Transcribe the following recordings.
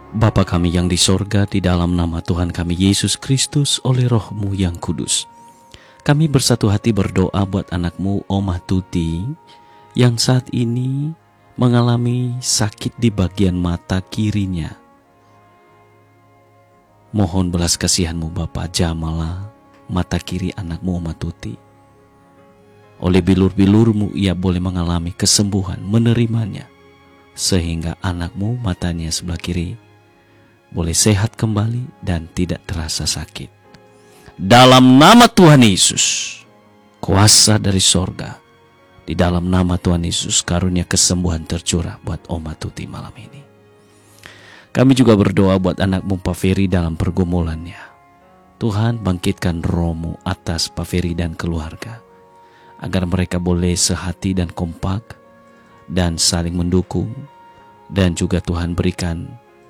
Bapa kami yang di sorga, di dalam nama Tuhan kami Yesus Kristus oleh Roh-Mu yang kudus, kami bersatu hati berdoa buat anak-Mu Omah Tuti yang saat ini mengalami sakit di bagian mata kirinya. Mohon belas kasihan-Mu Bapa, jamalah mata kiri anak-Mu Omah Tuti. Oleh bilur-bilur-Mu ia boleh mengalami kesembuhan, menerimanya, sehingga anak-Mu matanya sebelah kiri boleh sehat kembali dan tidak terasa sakit. Dalam nama Tuhan Yesus, kuasa dari sorga, di dalam nama Tuhan Yesus, karunia kesembuhan tercurah buat Omah Tuti malam ini. Kami juga berdoa buat anak-Mu Pak Ferry dalam pergumulannya. Tuhan, bangkitkan Roh-Mu atas Pak Ferry dan keluarga, agar mereka boleh sehati dan kompak dan saling mendukung, dan juga Tuhan berikan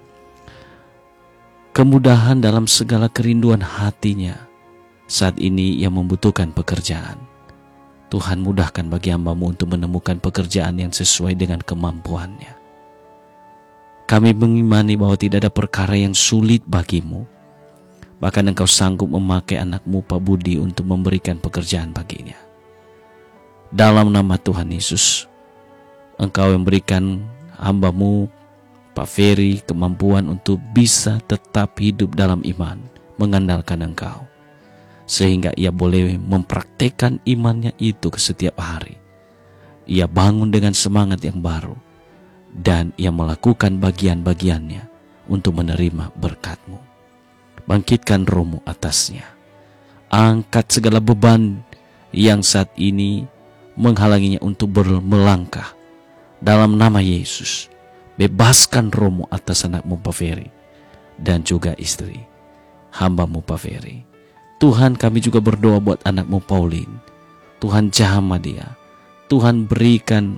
kemudahan dalam segala kerinduan hatinya. Saat ini ia membutuhkan pekerjaan. Tuhan, mudahkan bagi hamba-Mu untuk menemukan pekerjaan yang sesuai dengan kemampuannya. Kami mengimani bahwa tidak ada perkara yang sulit bagi-Mu. Bahkan Engkau sanggup memakai anak-Mu Pak Budi untuk memberikan pekerjaan baginya. Dalam nama Tuhan Yesus, Engkau yang berikan hamba-Mu Pak Ferry kemampuan untuk bisa tetap hidup dalam iman, mengandalkan Engkau, sehingga ia boleh mempraktekkan imannya itu ke setiap hari. Ia bangun dengan semangat yang baru, dan ia melakukan bagian-bagiannya untuk menerima berkat-Mu. Bangkitkan Roh-Mu atasnya. Angkat segala beban yang saat ini menghalanginya untuk melangkah. Dalam nama Yesus, bebaskan Roh-Mu atas anak-Mu Pak Ferry dan juga istri hamba-Mu Pak Ferry. Tuhan, kami juga berdoa buat anak-Mu Pauline. Tuhan, jamah dia. Tuhan, berikan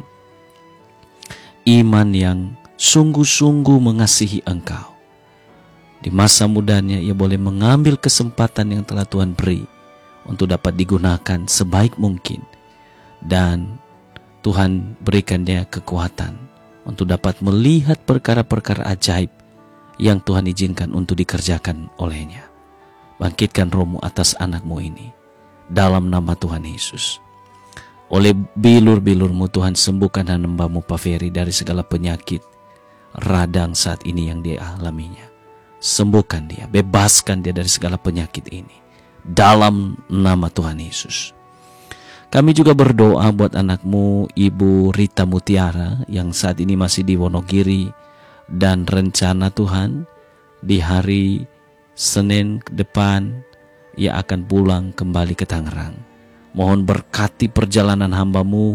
iman yang sungguh-sungguh mengasihi Engkau. Di masa mudanya ia boleh mengambil kesempatan yang telah Tuhan beri untuk dapat digunakan sebaik mungkin. Dan Tuhan, berikan dia kekuatan untuk dapat melihat perkara-perkara ajaib yang Tuhan izinkan untuk dikerjakan olehnya. Bangkitkan Roh-Mu atas anak-Mu ini, dalam nama Tuhan Yesus. Oleh bilur-bilur-Mu Tuhan, sembuhkan hamba-Mu Pak Ferry dari segala penyakit radang saat ini yang dia alaminya. Sembuhkan dia, bebaskan dia dari segala penyakit ini, dalam nama Tuhan Yesus. Kami juga berdoa buat anak-Mu Ibu Rita Mutiara yang saat ini masih di Wonogiri, dan rencana Tuhan di hari Senin depan ia akan pulang kembali ke Tangerang. Mohon berkati perjalanan hamba-Mu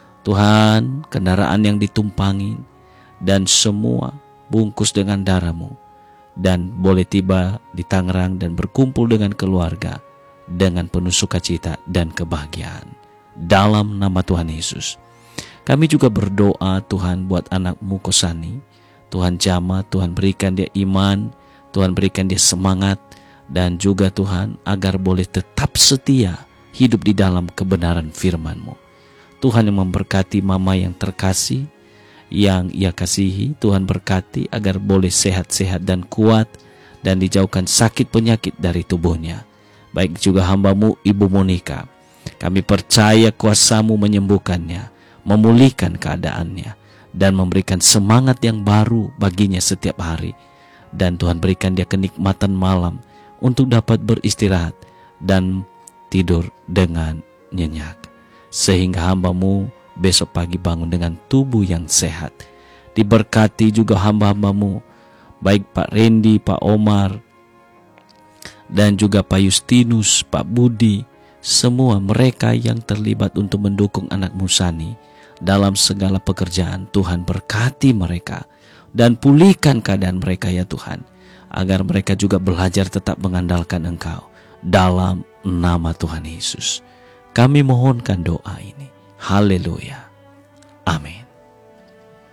Tuhan, kendaraan yang ditumpangin dan semua bungkus dengan darah-Mu, dan boleh tiba di Tangerang dan berkumpul dengan keluarga dengan penuh sukacita dan kebahagiaan. Dalam nama Tuhan Yesus, kami juga berdoa Tuhan buat anak-Mu Kosani. Tuhan, jamah, Tuhan berikan dia iman, Tuhan berikan dia semangat, dan juga Tuhan agar boleh tetap setia hidup di dalam kebenaran firman-Mu. Tuhan yang memberkati mama yang terkasih, yang ia kasihi. Tuhan berkati agar boleh sehat-sehat dan kuat, dan dijauhkan sakit penyakit dari tubuhnya. Baik juga hamba-Mu Ibu Monica, kami percaya kuasa-Mu menyembuhkannya, memulihkan keadaannya, dan memberikan semangat yang baru baginya setiap hari. Dan Tuhan berikan dia kenikmatan malam untuk dapat beristirahat dan tidur dengan nyenyak, sehingga hamba-Mu besok pagi bangun dengan tubuh yang sehat. Diberkati juga hamba-hamba-Mu, baik Pak Randy, Pak Omar, dan juga Pak Justinus, Pak Budi, semua mereka yang terlibat untuk mendukung anak-Mu Sani dalam segala pekerjaan. Tuhan, berkati mereka dan pulihkan keadaan mereka ya Tuhan, agar mereka juga belajar tetap mengandalkan Engkau. Dalam nama Tuhan Yesus kami mohonkan doa ini. Haleluya. Amin.